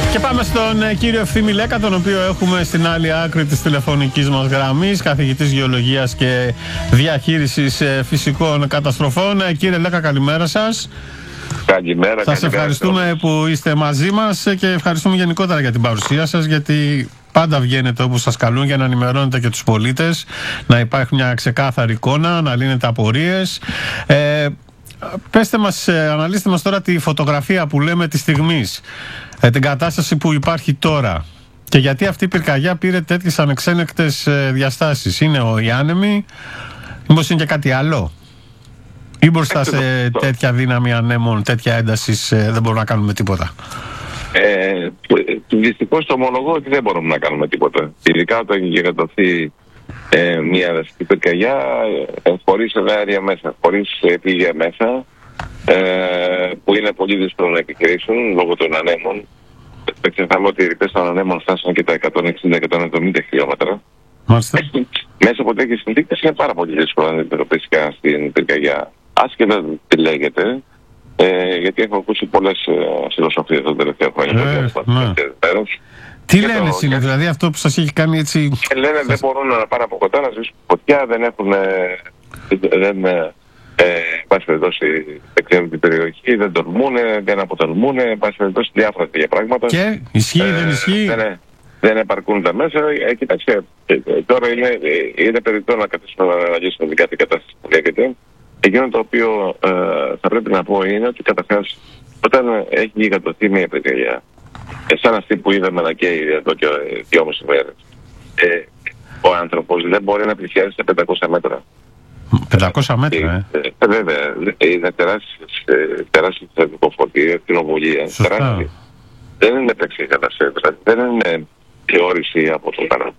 Και πάμε στον κύριο Ευθύμη Λέκα, τον οποίο έχουμε στην άλλη άκρη της τηλεφωνικής μας γραμμής, καθηγητής γεωλογίας και διαχείρισης φυσικών καταστροφών. Κύριε Λέκα, καλημέρα σας. Καλημέρα. Σας ευχαριστούμε που είστε μαζί μας και ευχαριστούμε γενικότερα για την παρουσία σας, γιατί πάντα βγαίνετε όπου σας καλούν για να ενημερώνετε και τους πολίτες, να υπάρχει μια ξεκάθαρη εικόνα, να λύνετε απορίες. Πέστε μας, αναλύστε μας τώρα τη φωτογραφία που λέμε της στιγμής, την κατάσταση που υπάρχει τώρα και γιατί αυτή η πυρκαγιά πήρε τέτοιες ανεξέλεγκτες διαστάσεις. Είναι οι άνεμοι, μήπως είναι και κάτι άλλο, ή μπροστά σε τέτοια δύναμη ανέμων, τέτοια ένταση δεν μπορούμε να κάνουμε τίποτα? Δυστυχώς το ομολογώ ότι δεν μπορούμε να κάνουμε τίποτα. Ειδικά όταν γιγαντωθεί μια δασική πυρκαγιά χωρίς ενέργεια μέσα, χωρίς επίγεια μέσα, που είναι πολύ δύσκολο να επιχειρήσουν λόγω των ανέμων. Δεν ξεχνάμε ότι οι ρητές των ανέμων φτάσαν και τα 160-170 χιλιόμετρα. Μέσα από τέτοιες συνθήκες είναι πάρα πολύ δύσκολο να αντιμετωπίσει κανένας την πυρκαγιά. Άσχετα τι λέγεται, γιατί έχω ακούσει πολλές φιλοσοφίες τα τελευταία χρόνια. Τι λένε εσύ, δηλαδή αυτό που σας έχει κάνει έτσι? Λένε δεν μπορούν να πάνε από κοντά να σβήσουν φωτιά, δεν έχουν, πάση περιπτώσει, εκτείνουν την περιοχή, δεν τολμούν, δεν αποτελμούν, πάση περιπτώσει διάφορα τέτοια πράγματα. Και ισχύει, δεν ισχύει? Δεν επαρκούν τα μέσα. Κοιτάξτε, τώρα είναι περιττό να καθίσουμε να αναλύσουμε την κάθε κατάσταση που λέγεται. Εκείνο το οποίο θα πρέπει να πω είναι ότι καταρχάς όταν έχει γιγαντωθεί μια πυρκαγιά, σαν αυτή που είδαμε να καίει εδώ και 2,5 μέρες, ο άνθρωπος δεν μπορεί να πλησιάσει σε 500 μέτρα. 500 μέτρα, βέβαια, είναι τεράστια θερμοκοφορτία, ακτινοβολία. Δεν είναι επεξεργασία, δηλαδή δεν είναι θεώρηση από τον παράδειγμα.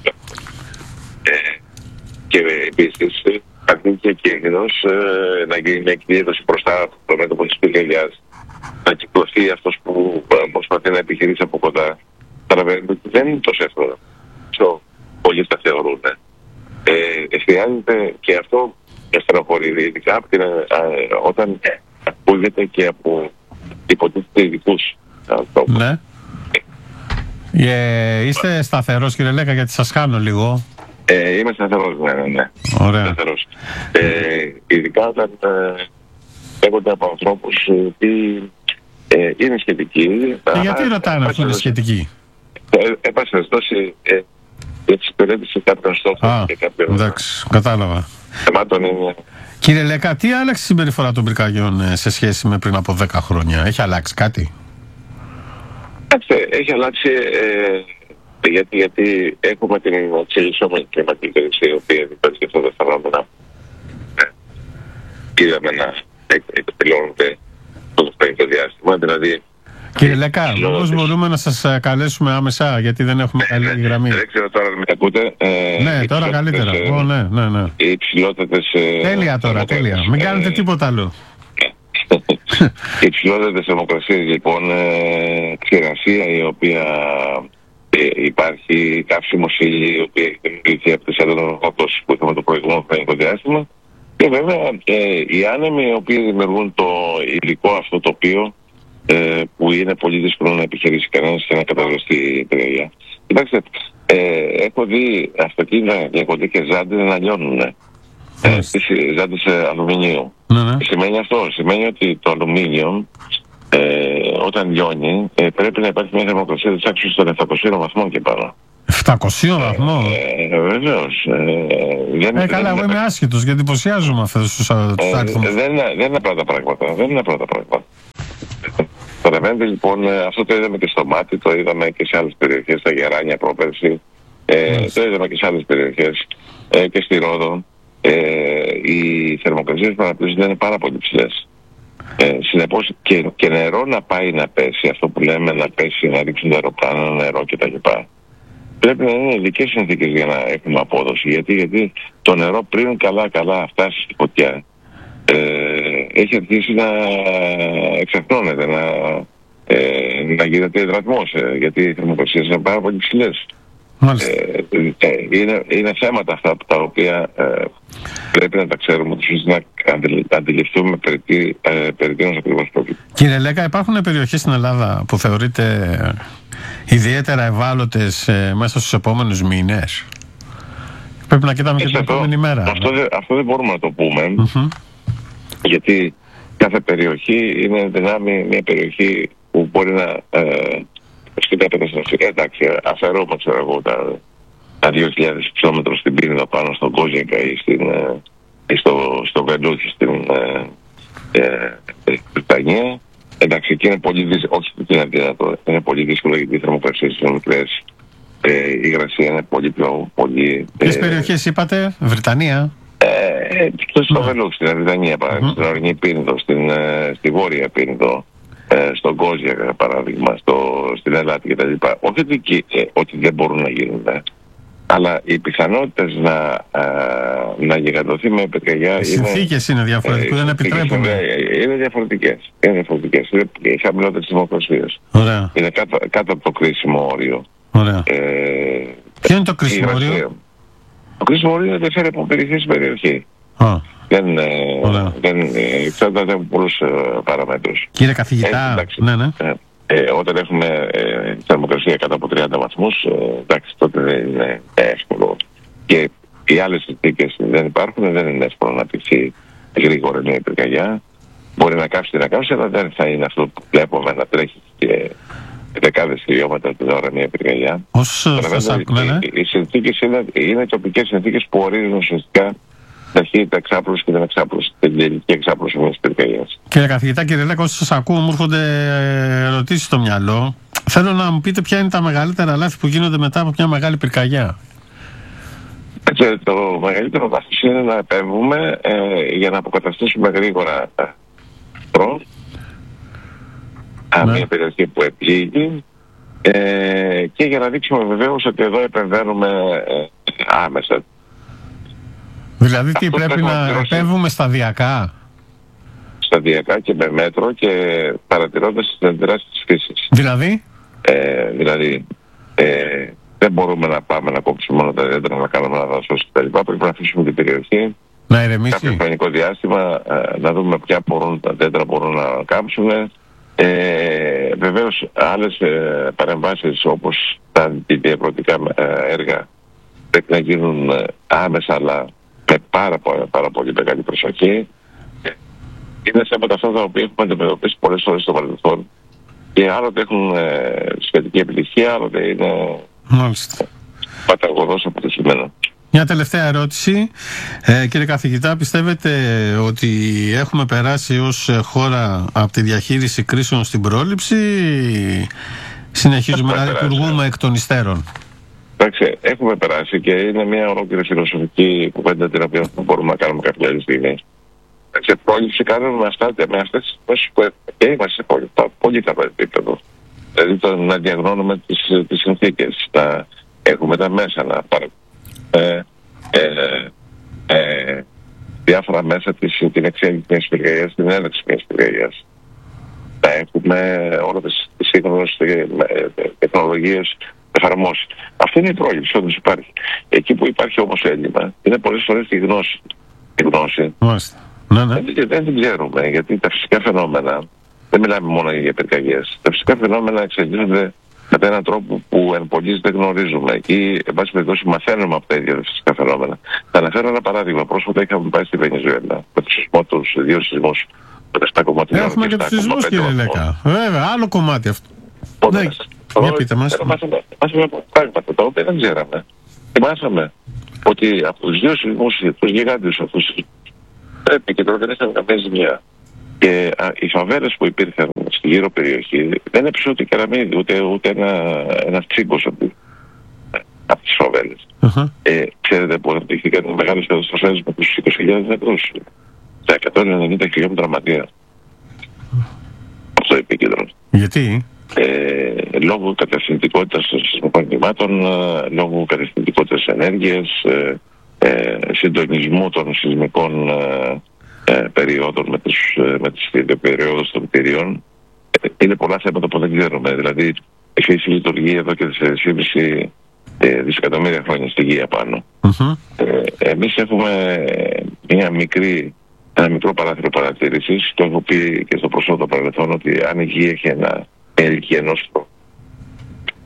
Και επίσης υπάρχει και κίνδυνος να γίνει μια εκδήλωση μπροστά από το μέτωπο της πυρκαγιάς, να κυκλοθεί αυτός που προσπαθεί να επιχειρήσει από κοντά. Καταλαβαίνετε ότι δεν είναι τόσο εύκολο. Πολλοί τα θεωρούν. Χρειάζεται και αυτό με στενοχωρεί, ειδικά όταν ακούγεται και από υποτίθεται ειδικούς ανθρώπους. Ναι. Είστε σταθερός, κύριε Λέκα, γιατί σας χάνω λίγο? Είμαι σταθερός, ναι. Ωραία. Σταθερός. Ειδικά όταν λέγονται από ανθρώπους που είναι σχετικοί. Και γιατί ρωτάνε αυτό είναι σχετικοί? Έπασε δώσει εξυπηρέτηση κάποιων στόχων και κάποιων. Εντάξει, κατάλαβα. Θεμάτων είναι. Κύριε Λέκα, τι άλλαξε η συμπεριφορά των πυρκαγιών σε σχέση με πριν από 10 χρόνια? Έχει αλλάξει κάτι? Έχει αλλάξει γιατί έχουμε την εξελισσόμενη κλιματική κρίση, η οποία υπάρχει και αυτά τα φαινόμενα. Είδαμε να εκπληρώνονται το φαινικό διάστημα, δηλαδή. Κύριε Λέκα, πώς μπορούμε να σας καλέσουμε άμεσα, γιατί δεν έχουμε καλή γραμμή? Δεν ξέρω τώρα αν με ακούτε. Ναι, τώρα καλύτερα. Ναι. Οι υψηλότερες... Τέλεια τώρα, τέλεια. Μην κάνετε τίποτα άλλο. Οι υψηλότερες θερμοκρασίες, λοιπόν, ξηρασία η οποία υπάρχει, καύσιμος η οποία έχει δημιουργηθεί από τις ανταναφορτώσεις που είχαμε το προηγούμενο φαινικό διάστημα, και βέβαια οι άνεμοι οι οποίοι δημιουργούν το υλικό αυτό το οποίο που είναι πολύ δύσκολο να επιχειρήσει κανένας και να καταβληστεί η πυρκαγιά. Κοιτάξτε, έχω δει αυτοκίνητα διακοντή και ζάντες να λιώνουν. Ζάντες αλουμινίου. Σημαίνει αυτό, σημαίνει ότι το αλουμίνιο όταν λιώνει πρέπει να υπάρχει μια θερμοκρασία της άξης των 700 βαθμών και πάνω. 700 βαθμών? Βεβαίως. Καλά, εγώ είμαι άσχετος γιατί εντυπωσιάζομαι αυτούς τους άξονες. Δεν είναι πρώτα πράγματα. Καταλαβαίνετε, λοιπόν, αυτό το είδαμε και στο Μάτι, το είδαμε και σε άλλες περιοχές, στα Γεράνια πρόπερση, το είδαμε και σε άλλες περιοχές και στη Ρόδο. Οι θερμοκρασίες που αναπτύσσονται είναι πάρα πολύ ψηλές. Συνεπώς και νερό να πάει να πέσει, αυτό που λέμε να πέσει, να ρίξουν τα αεροπλάνα, νερό κτλ. Πρέπει να είναι ειδικές συνθήκες για να έχουμε απόδοση. Γιατί το νερό πριν καλά φτάσει στη φωτιά, έχει αρχίσει να εξαρτώνεται, να γίνεται υδρατμός, γιατί οι θερμοκρασίες είναι πάρα πολύ ψηλές. Είναι θέματα αυτά τα οποία πρέπει να τα ξέρουμε, ώστε να αντιληφθούμε περί τίνος ακριβώς πρόκειται. Κύριε Λέκα, υπάρχουν περιοχές στην Ελλάδα που θεωρείτε ιδιαίτερα ευάλωτες μέσα στους επόμενους μήνες? Πρέπει να κοιτάμε και την επόμενη μέρα. Αυτό δεν μπορούμε να το πούμε, γιατί κάθε περιοχή είναι δυνάμει μια περιοχή που μπορεί να σκητέπεται στην Αφρική. Εντάξει, αφαιρούμε, ξέρω εγώ, τα 2.000 χιλιόμετρα στην Πίνιδα πάνω στον Κόζικα ή στο Βεντούχι στην Βρυτανία. Εντάξει, εκεί είναι πολύ δύσκολο, όχι ότι είναι αδύνατο, είναι πολύ δύσκολο γιατί οι θερμοκρασίες είναι μικρές, η υγρασία είναι πολύ πιο πολύ... Ποιες περιοχές είπατε, Βρυτανία? Στο Βεντούχι, στην Βρυτανία, στην Ορεινή Πίνιδο, στη Βόρεια Πίνιδο, στον Κόζια, παράδειγμα, στην Ελλάδα κτλ. Όχι ότι δεν μπορούν να γίνουν, αλλά οι πιθανότητες να γιγαντωθεί με πυρκαγιά. Οι συνθήκες είναι διαφορετικές, δεν επιτρέπουμε. Είναι διαφορετικές. Είναι οι χαμηλότερες θερμοκρασίες. Είναι κάτω από το κρίσιμο όριο. Ποιο είναι το κρίσιμο όριο? Το κρίσιμο όριο ενδιαφέρει από περιοχή σε περιοχή. Δεν εξαρτάται από πολλούς παραμέτρους. Κύριε καθηγητά, όταν έχουμε θερμοκρασία κάτω από 30 βαθμούς, εντάξει, τότε δεν είναι εύκολο. Και οι άλλες συνθήκες δεν υπάρχουν, δεν είναι εύκολο να πηθεί γρήγορα μια πυρκαγιά. Μπορεί να κάψει, αλλά δεν θα είναι αυτό που βλέπουμε να τρέχει και δεκάδες χιλιόμετρα την ώρα μια πυρκαγιά. Οι συνθήκες είναι τοπικές συνθήκες που ορίζουν ουσιαστικά ταχύτητα εξάπλωση και την εξάπλωση, την τελική εξάπλωση μιας πυρκαγιάς. Κύριε καθηγητά, κύριε Λέκο, όσο σας ακούω μου έρχονται ερωτήσεις στο μυαλό. Θέλω να μου πείτε ποια είναι τα μεγαλύτερα λάθη που γίνονται μετά από μια μεγάλη πυρκαγιά. Το μεγαλύτερο λάθος είναι να επέμβουμε για να αποκαταστήσουμε γρήγορα μια περιοχή που επλήγει και για να δείξουμε βεβαίως ότι εδώ επεμβαίνουμε άμεσα. Δηλαδή τι, πρέπει να επέμβουμε σταδιακά? Σταδιακά και με μέτρο και παρατηρώντας τις αντιδράσεις της φύσης. Δηλαδή δεν μπορούμε να πάμε να κόψουμε μόνο τα δέντρα, να κάνουμε ένα δάσος κτλ. Πρέπει να αφήσουμε την περιοχή να ηρεμήσει. Κάποιο χρονικό διάστημα να δούμε ποια τα δέντρα μπορούν να κάψουν. Βεβαίως άλλες παρεμβάσεις όπως τα διαπρωτικά έργα πρέπει να γίνουν άμεσα, αλλά με πάρα πολύ μεγάλη προσοχή. Είναι θέματα αυτά τα οποία έχουμε αντιμετωπίσει πολλές φορές στο παρελθόν και άλλοτε έχουν σχετική επιτυχία, άλλοτε είναι παταγωδώς αποτυχημένα. Μια τελευταία ερώτηση. Κύριε καθηγητά, πιστεύετε ότι έχουμε περάσει ως χώρα από τη διαχείριση κρίσεων στην πρόληψη ή συνεχίζουμε να λειτουργούμε εκ των υστέρων? Εντάξει, έχουμε περάσει και είναι μια ολόκληρη φιλοσοφική κουβέντα την οποία μπορούμε να κάνουμε κάποια άλλη στιγμή. Σε πρόληψη κάνουμε με αυτές τις μέσες που και είμαστε σε πολύ καλό επίπεδο. Δηλαδή να διαγνώνουμε τις συνθήκες, να έχουμε τα μέσα, να πάρουμε διάφορα μέσα την εξέλιξη μιας πυρκαγιάς, την έλεξη μιας πυρκαγιάς. Να έχουμε όλες τις σύγχρονες τεχνολογίες εφαρμόσει. Αυτή είναι η πρόληψη, όντως υπάρχει. Εκεί που υπάρχει όμως έλλειμμα είναι πολλές φορές τη γνώση. Δεν την ξέρουμε, γιατί τα φυσικά φαινόμενα, δεν μιλάμε μόνο για πυρκαγιές, τα φυσικά φαινόμενα εξελίσσονται κατά έναν τρόπο που εν πολλοίς δεν γνωρίζουμε ή εν πάση περιπτώσει μαθαίνουμε από τα ίδια φυσικά φαινόμενα. Θα αναφέρω ένα παράδειγμα. Πρόσφατα είχαμε πάει στη Βενεζουέλα με το σεισμό, τους δύο σεισμούς. Έχουμε και τους σεισμούς, κύριε Λέκα. Βέβαια, άλλο κομμάτι αυτό. Για πείτε μας. Μάθαμε πράγματα τα οποία δεν ξέραμε. Και μάθαμε ότι από τους δύο σεισμούς, τους γιγάντιους αυτούς, πρέπει και τώρα δεν είχαμε καμία ζημιά. Και οι φαβέλες που υπήρχαν στη γύρω περιοχή δεν έπισε ούτε κεραμίδι, ούτε ένας τσίγκος από τις φαβέλες. Ξέρετε που αναπτύχθηκαν οι μεγάλες καταστροφές με τους 20.000 νεκρούς. Τα 190 χιλιόμετρα ματία. Αυτό επίκεντρο. Γιατί? Λόγω κατευθυντικότητας των σεισμικών κυμάτων, λόγω κατευθυντικότητας ενέργειας, συντονισμού των σεισμικών περιόδων με τις περιόδους των κτηρίων. Είναι πολλά θέματα που δεν ξέρουμε. Δηλαδή, η φύση λειτουργεί εδώ και 4,5 δισεκατομμύρια χρόνια στη γη απάνω. Εμείς έχουμε ένα μικρό παράθυρο παρατήρησης. Το έχω πει και στο πρόσφατο παρελθόν ότι αν η γη έχει ένα ηλικία ενός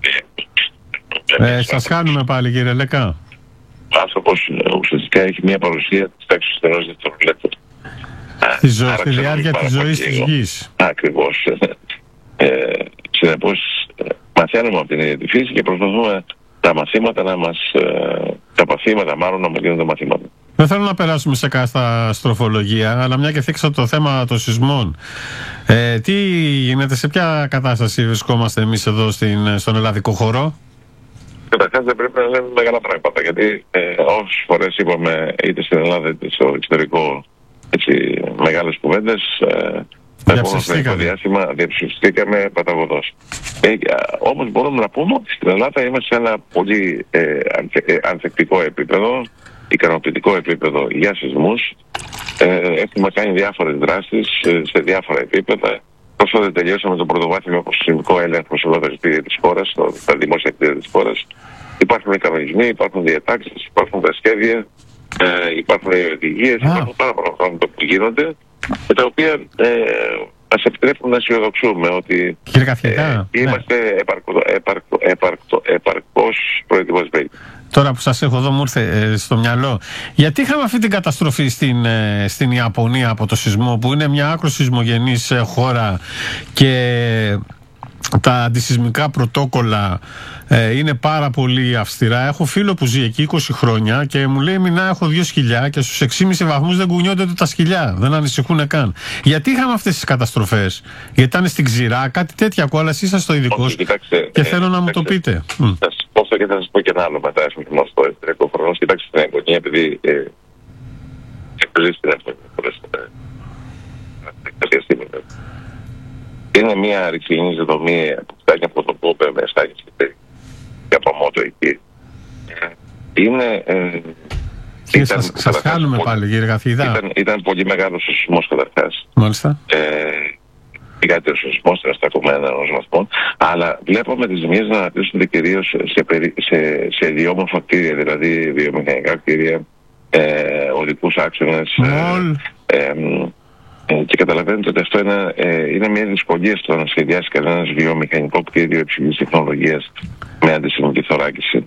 Σας χάνουμε πάλι, κύριε Λέκα. Άνθρωπος ουσιαστικά έχει μια παρουσία της τάξης του ενός δευτερολέπτου. Στη διάρκεια της ζωής της γης. Ακριβώς. Συνεπώς μαθαίνουμε από την ίδια τη φύση και προσπαθούμε τα μαθήματα να μας... τα παθήματα μάλλον να μας γίνονται μαθήματα. Δεν θέλω να περάσουμε σε καταστροφολογία, αλλά μια και θίξα το θέμα των σεισμών. Τι γίνεται, σε ποια κατάσταση βρισκόμαστε εμείς εδώ στον ελλαδικό χώρο? Καταρχάς δεν πρέπει να λέμε μεγάλα πράγματα, γιατί όσες φορές είπαμε είτε στην Ελλάδα είτε στο εξωτερικό μεγάλες κουβέντες, το επόμενο διάστημα διαψευστήκαμε παταγωδώς. Όμως μπορούμε να πούμε ότι στην Ελλάδα είμαστε σε ένα πολύ ανθεκτικό επίπεδο, ικανοποιητικό επίπεδο για σεισμούς. Έχουμε κάνει διάφορες δράσεις σε διάφορα επίπεδα. Πρόσφατα τελειώσαμε το πρωτοβάθμιο αποσυσμικό έλεγχο σε όλα τα κτίρια της χώρας, στα δημόσια κτίρια της χώρας. Υπάρχουν οι κανονισμοί, υπάρχουν διατάξεις, υπάρχουν τα σχέδια, υπάρχουν οι οδηγίες, υπάρχουν πάρα πολλά πράγματα που γίνονται, τα οποία μας επιτρέπουν να αισιοδοξούμε ότι είμαστε επαρκώς προετοιμασμένοι. Τώρα που σας έχω εδώ μου ήρθε στο μυαλό, γιατί είχαμε αυτή την καταστροφή στην Ιαπωνία από το σεισμό, που είναι μια άκρο σεισμογενής χώρα και τα αντισεισμικά πρωτόκολλα είναι πάρα πολύ αυστηρά. Έχω φίλο που ζει εκεί 20 χρόνια και μου λέει: Μινά, έχω 2 σκυλιά και στους 6,5 βαθμούς δεν κουνιόνται ούτε τα σκυλιά. Δεν ανησυχούν καν. Γιατί είχαμε αυτές τις καταστροφές? Γιατί ήταν στην ξηρά, κάτι τέτοια ακούω, αλλά εσείς είσαστε ειδικός και θέλω να μου το πείτε. Θα σας πω αυτό και θα σας πω και ένα άλλο μετά. Έχουμε γνωστό εσωτερικό χρόνο. Κοιτάξτε την Ιαπωνία, επειδή εκπλήσει την Ιαπωνία. Είναι μια ρηξινή δομή που φτάνει από το Πόπε με στάγει και από μότο εκεί. Είναι... Σας χάνουμε πάλι, κύριε καθηγητά. Ήταν πολύ μεγάλος ο σεισμός καταρχάς. Μάλιστα. Μεγαλύτερος ο σεισμός, 3,1 βαθμών. Αλλά βλέπουμε τις ζημίες να αναπτύσσονται κυρίως σε ιδιόμορφα κτίρια, δηλαδή βιομηχανικά κτίρια, οδικούς άξονες. Και καταλαβαίνετε ότι αυτό είναι μια δυσκολία στο να σχεδιάσει κανένας βιομηχανικό κτίριο υψηλής τεχνολογίας με αντισεισμική θωράκιση.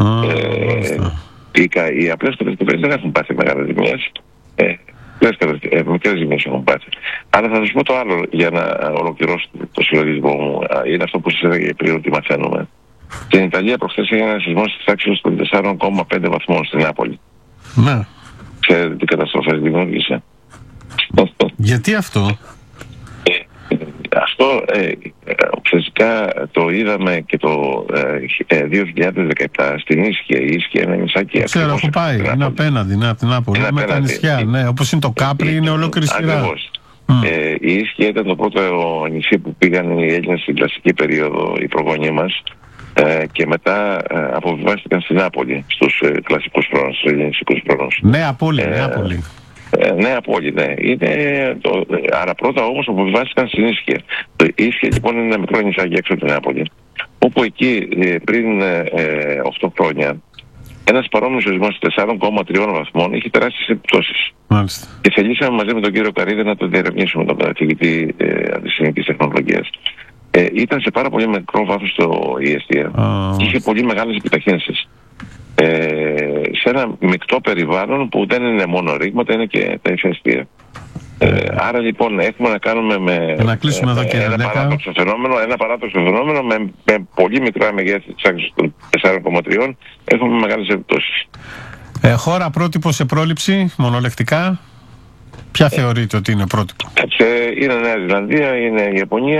Οι απλές κατασκευές δεν έχουν πάθει μεγάλες ζημίες. Μικρές ζημίες έχουν πάθει. Αλλά θα σας πω το άλλο για να ολοκληρώσω το συλλογισμό μου. Είναι αυτό που σας έλεγα πριν ότι μαθαίνουμε. Στην Ιταλία προχθές έγινε ένα σεισμό στις τάξεις των 4,5 βαθμών στην Νάπολη. Ναι. Ξέρετε τι καταστροφές δημιούργησε? Γιατί αυτό? Αυτό ουσιαστικά το είδαμε και το 2017 στην Ίσχυα. Η Ίσχυα είναι νησάκι. Ξέρω, έχω πάει. Είναι απέναντι, από την Νάπολη. Είναι με τα νησιά, ναι. Όπως είναι το Κάπρι, είναι ολόκληρη σειρά. Η Ίσχυα ήταν το πρώτο νησί που πήγαν οι Έλληνες στην κλασική περίοδο, οι προγονείς μας, και μετά αποβιβάστηκαν στην Νάπολη, στους κλασικούς χρόνους, στους ελληνικούς χρόνους. Νέα πόλη, Νέα πόλη. Νέα πόλη, ναι. Άρα πρώτα όμως αποβιβάστηκαν στην Ίσχυα. Το Ίσχυα λοιπόν είναι ένα μικρό νησάκι έξω από την Νάπολη, όπου εκεί πριν 8 χρόνια ένας παρόμοιος σεισμός 4,3 βαθμών είχε τεράστιες επιπτώσεις. Μάλιστα. Και θελήσαμε μαζί με τον κύριο Καρίδη να το διερευνήσουμε, τον καθηγητή αντισεισμικής τεχνολογίας. Ήταν σε πάρα πολύ μικρό βάθος το ΙΕΣΤΙΑ και είχε πολύ μεγάλες επιταχύνσεις. Σε ένα μεικτό περιβάλλον που δεν είναι μόνο ρήγματα, είναι και τα ηφαιστεία. Άρα λοιπόν έχουμε να κάνουμε με ένα παράδοξο φαινόμενο με πολύ μικρά μεγέθη της άξης των 4,3, έχουμε μεγάλες επιπτώσεις. Χώρα πρότυπο σε πρόληψη, μονολεκτικά, ποια θεωρείτε ότι είναι πρότυπο? Είναι Νέα Ζηλανδία, είναι η Ιαπωνία.